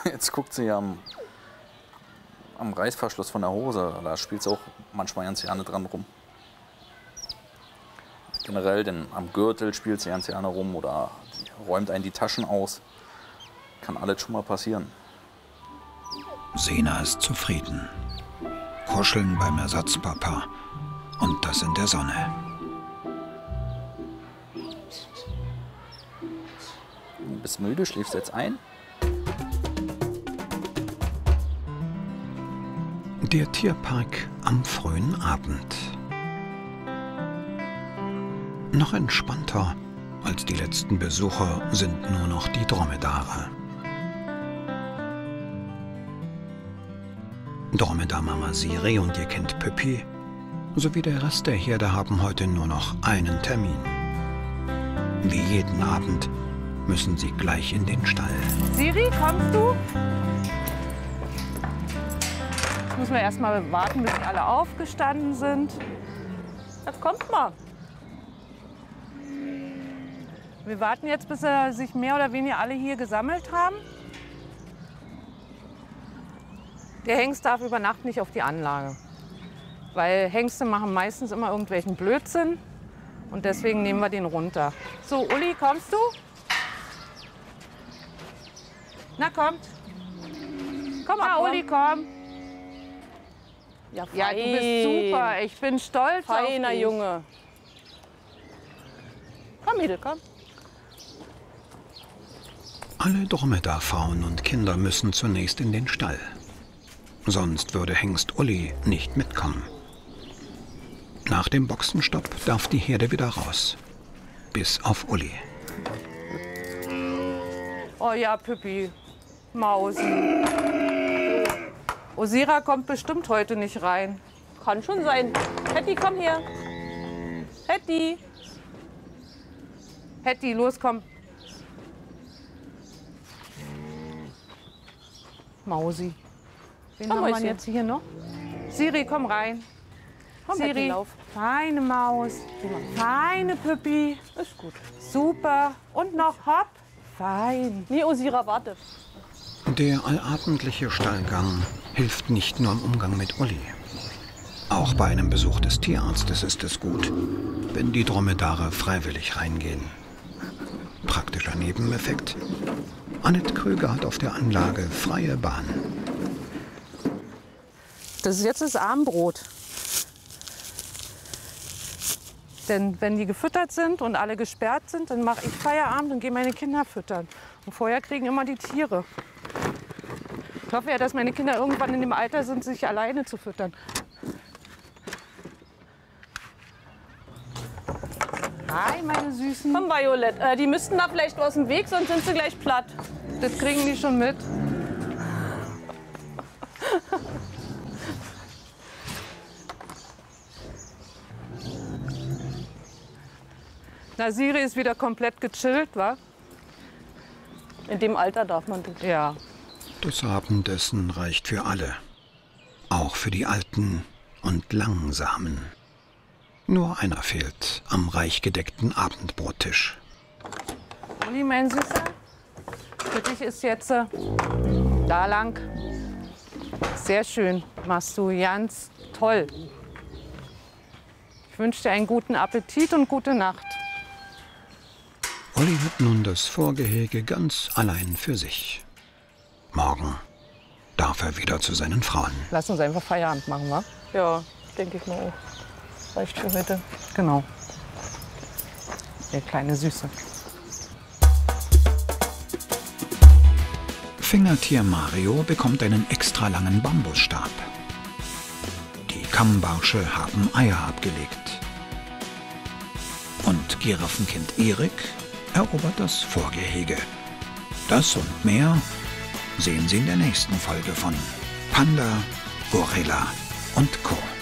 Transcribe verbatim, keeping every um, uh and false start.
Jetzt guckt sie am, am Reißverschluss von der Hose. Da spielt sie auch manchmal ganz gerne dran rum. Generell denn am Gürtel spielt sie ganz gerne rum oder räumt einen die Taschen aus. Kann alles schon mal passieren. Sena ist zufrieden. Kuscheln beim Ersatzpapa. Und das in der Sonne. Du bist müde, schläfst jetzt ein? Der Tierpark am frühen Abend. Noch entspannter als die letzten Besucher sind nur noch die Dromedare. Dromedar-Mama Siri und ihr Kind Püppi sowie der Rest der Herde haben heute nur noch einen Termin. Wie jeden Abend müssen sie gleich in den Stall. Siri, kommst du? Jetzt müssen wir erst mal warten, bis alle aufgestanden sind. Jetzt kommt mal. Wir warten jetzt, bis sie sich mehr oder weniger alle hier gesammelt haben. Der Hengst darf über Nacht nicht auf die Anlage. Weil Hengste machen meistens immer irgendwelchen Blödsinn. Und deswegen nehmen wir den runter. So, Uli, kommst du? Na, kommt. Komm mal, Uli, komm. Ja, Ja, du bist super. Ich bin stolz auf dich. Feiner Junge. Komm, Mädel, komm. Alle Dromedarfrauen und Kinder müssen zunächst in den Stall. Sonst würde Hengst Uli nicht mitkommen. Nach dem Boxenstopp darf die Herde wieder raus. Bis auf Uli. Oh ja, Püppi. Mausi. Osira kommt bestimmt heute nicht rein. Kann schon sein. Hetty, komm her. Hetty. Hetty, los, komm. Mausi. Wen Komm, haben wir Mäuschen. jetzt hier noch? Siri, komm rein. Komm, Hetty, Siri, lauf. feine Maus. Feine Püppi. Ist gut. Super. Und noch hopp. Fein. Nee, Osira, warte. Der allabendliche Stallgang hilft nicht nur im Umgang mit Uli. Auch bei einem Besuch des Tierarztes ist es gut, wenn die Dromedare freiwillig reingehen. Praktischer Nebeneffekt: Annette Krüger hat auf der Anlage freie Bahn. Das ist jetzt das Abendbrot. Denn wenn die gefüttert sind und alle gesperrt sind, dann mache ich Feierabend und gehe meine Kinder füttern. Und vorher kriegen immer die Tiere. Ich hoffe ja, dass meine Kinder irgendwann in dem Alter sind, sich alleine zu füttern. Hi, meine Süßen. Komm, Violett. Äh, die müssten da vielleicht aus dem Weg, sonst sind sie gleich platt. Das kriegen die schon mit. Na, Siri ist wieder komplett gechillt, wa? In dem Alter darf man das. Ja. Das Abendessen reicht für alle. Auch für die Alten und Langsamen. Nur einer fehlt am reich gedeckten Abendbrottisch. Uli, mein Süßer, für dich ist jetzt äh, da lang. Sehr schön, machst du ganz toll. Ich wünsche dir einen guten Appetit und gute Nacht. Uli hat nun das Vorgehege ganz allein für sich. Morgen darf er wieder zu seinen Frauen. Lass uns einfach Feierabend machen, wa? Ja, denke ich mal auch. Reicht für heute. Genau. Der kleine Süße. Fingertier Mario bekommt einen extra langen Bambusstab. Die Kammbarsche haben Eier abgelegt. Und Giraffenkind Erik erobert das Vorgehege. Das und mehr sehen Sie in der nächsten Folge von Panda, Gorilla und Co.